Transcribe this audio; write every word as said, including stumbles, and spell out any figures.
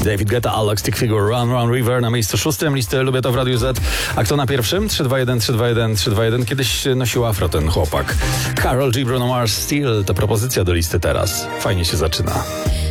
David Guetta, Alex Stick Figure, Run Run River na miejscu szóstym listy Lubię to w Radiu Z. A kto na pierwszym? trzy dwa jeden, trzy dwa jeden, trzy dwa jeden. Kiedyś nosił afro ten chłopak. Karol G. Bruno Mars, Steel to propozycja do listy teraz. Fajnie się zaczyna.